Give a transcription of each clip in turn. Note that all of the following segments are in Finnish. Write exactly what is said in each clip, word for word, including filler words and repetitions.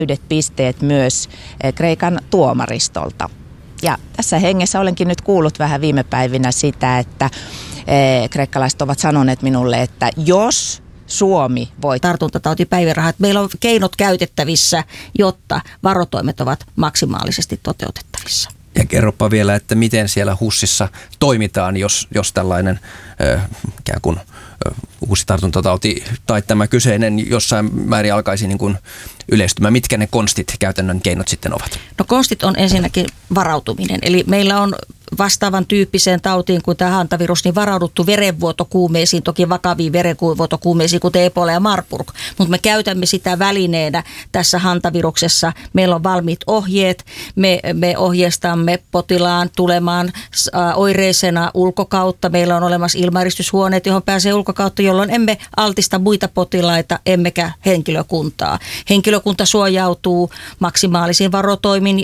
yhdet pisteet myös Kreikan tuomaristolta. Ja tässä hengessä olenkin nyt kuullut vähän viime päivinä sitä, että kreikkalaiset ovat sanoneet minulle, että jos Suomi voi tartuntatautipäivärahat, meillä on keinot käytettävissä, jotta varotoimet ovat maksimaalisesti toteutettavissa. Ja kerropa vielä, että miten siellä HUSissa toimitaan, jos, jos tällainen äh, ikään kuin äh, uusi tartuntatauti tai tämä kyseinen jossain määrin alkaisi niin kuin yleistymään. Mitkä ne konstit, käytännön keinot sitten ovat? No konstit on ensinnäkin varautuminen. Eli meillä on vastaavan tyyppiseen tautiin kuin tämä hantavirus, niin varauduttu verenvuotokuumeisiin, toki vakaviin verenvuotokuumeisiin, kuten Ebola ja Marburg. Mutta me käytämme sitä välineenä tässä hantaviruksessa. Meillä on valmiit ohjeet. Me, me ohjeistamme potilaan tulemaan äh, oireisena ulkokautta. Meillä on olemassa ilmaeristyshuoneet, johon pääsee ulkokautta, jolloin emme altista muita potilaita, emmekä henkilökuntaa. Henkilökunta suojautuu maksimaalisiin varotoimin,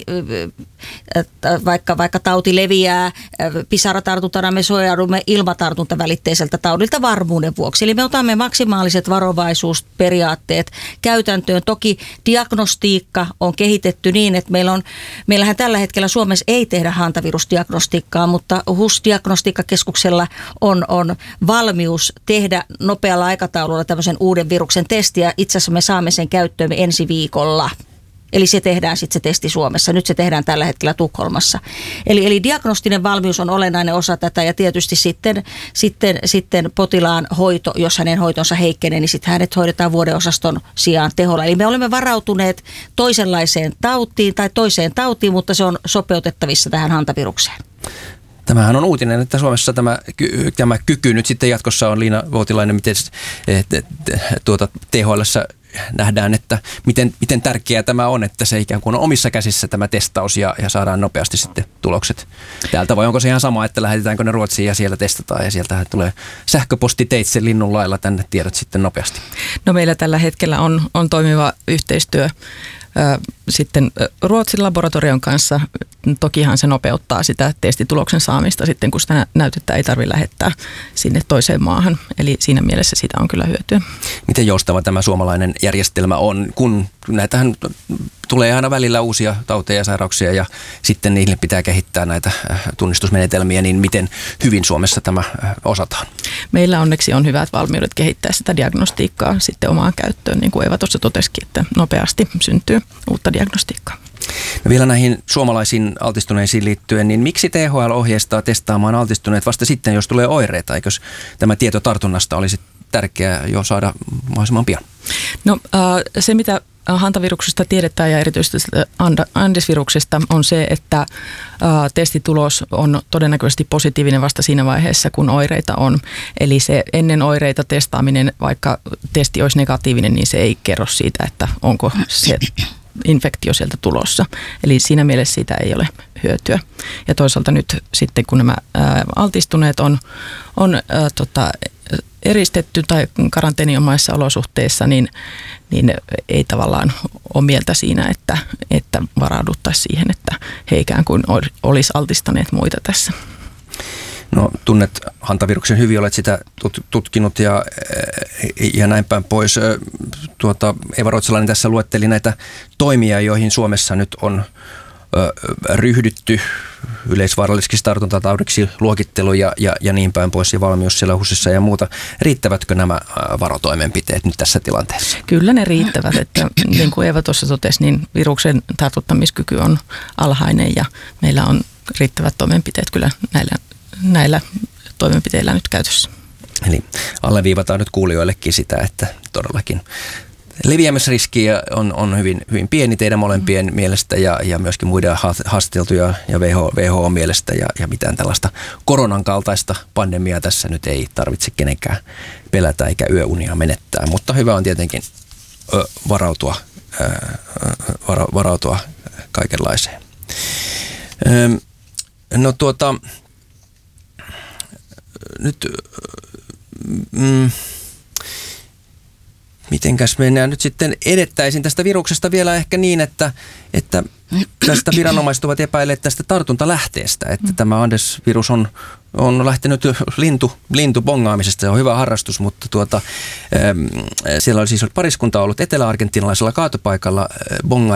vaikka, vaikka tauti leviää. Pisaratartuntana me suojaudumme ilmatartuntaväliteiseltä taudilta varmuuden vuoksi. Eli me otamme maksimaaliset varovaisuusperiaatteet käytäntöön. Toki diagnostiikka on kehitetty niin, että meillä on, meillähän tällä hetkellä Suomessa ei tehdä hantavirusdiagnostiikkaa, mutta H U S-diagnostiikkakeskuksella on, on valmius tehdä nopealla aikataululla tämmöisen uuden viruksen testiä. Itse asiassa me saamme sen käyttöön ensi viikolla. Eli se tehdään sitten se testi Suomessa. Nyt se tehdään tällä hetkellä Tukholmassa. Eli, eli diagnostinen valmius on olennainen osa tätä ja tietysti sitten, sitten, sitten potilaan hoito, jos hänen hoitonsa heikkenee, niin sitten hänet hoidetaan vuodeosaston sijaan teholla. Eli me olemme varautuneet toisenlaiseen tautiin tai toiseen tautiin, mutta se on sopeutettavissa tähän hantavirukseen. Tämähän on uutinen, että Suomessa tämä, tämä kyky nyt sitten jatkossa on. Liina Voutilainen, miten tuota, T H L:ssä nähdään, että miten, miten tärkeää tämä on, että se ikään kuin on omissa käsissä tämä testaus ja, ja saadaan nopeasti sitten tulokset täältä. Vai onko se ihan sama, että lähetetäänkö ne Ruotsiin ja siellä testataan ja sieltä tulee sähköpostiteitse linnun lailla tänne tiedot sitten nopeasti? No meillä tällä hetkellä on, on toimiva yhteistyö sitten Ruotsin laboratorion kanssa. Tokihan se nopeuttaa sitä testituloksen saamista sitten, kun sitä näytettä ei tarvitse lähettää sinne toiseen maahan. Eli siinä mielessä sitä on kyllä hyötyä. Miten joustava tämä suomalainen järjestelmä on, kun näitähän tulee aina välillä uusia tauteja ja sairauksia ja sitten niille pitää kehittää näitä tunnistusmenetelmiä, niin miten hyvin Suomessa tämä osataan? Meillä onneksi on hyvät valmiudet kehittää sitä diagnostiikkaa sitten omaan käyttöön, niin kuin Eeva tuossa totesikin, että nopeasti syntyy uutta diagnostiikkaa. No vielä näihin suomalaisiin altistuneisiin liittyen, niin miksi T H L ohjeistaa testaamaan altistuneet vasta sitten, jos tulee oireita? Eikös tämä tieto tartunnasta olisi tärkeää jo saada mahdollisimman pian? No se, mitä hantaviruksesta tiedetään ja erityisesti Andesviruksesta on se, että testitulos on todennäköisesti positiivinen vasta siinä vaiheessa, kun oireita on. Eli se ennen oireita testaaminen, vaikka testi olisi negatiivinen, niin se ei kerro siitä, että onko se infektio sieltä tulossa. Eli siinä mielessä siitä ei ole hyötyä. Ja toisaalta nyt sitten, kun nämä ää, altistuneet on, on ää, tota, eristetty tai karanteeninomaisissa olosuhteissa, niin, niin ei tavallaan ole mieltä siinä, että, että varauduttaisiin siihen, että he ikään kuin olisi altistaneet muita tässä. No tunnet hantaviruksen hyvin, olet sitä tutkinut ja, ja näin päin pois. Tuota, Eeva Ruotsalainen tässä luetteli näitä toimia, joihin Suomessa nyt on ryhdytty yleisvaarallisiksi tartuntataudiksi, luokittelu ja, ja, ja niin päin pois ja valmius siellä HUSissa ja muuta. Riittävätkö nämä varotoimenpiteet nyt tässä tilanteessa? Kyllä ne riittävät, että niin kuin Eeva tuossa totesi, niin viruksen tartuttamiskyky on alhainen ja meillä on riittävät toimenpiteet kyllä näillä, näillä toimenpiteillä nyt käytössä. Eli alleviivataan nyt kuulijoillekin sitä, että todellakin leviämisriski on, on hyvin, hyvin pieni teidän molempien mm. mielestä ja, ja myöskin muiden haasteltuja ja W H O mielestä ja, ja mitään tällaista koronan kaltaista pandemiaa tässä nyt ei tarvitse kenenkään pelätä eikä yöunia menettää, mutta hyvä on tietenkin ö, varautua, ö, vara, varautua kaikenlaiseen. Ö, no tuota, nyt mm, mitenkäs mennään nyt sitten edettäisiin tästä viruksesta vielä ehkä niin, että, että tästä viranomaiset ovat epäilleet tästä tartuntalähteestä, että tämä Andes-virus on, on lähtenyt lintu, lintubongaamisesta. Se on hyvä harrastus, mutta tuota, siellä oli siis pariskunta ollut etelä-argentinalaisella kaatopaikalla bonga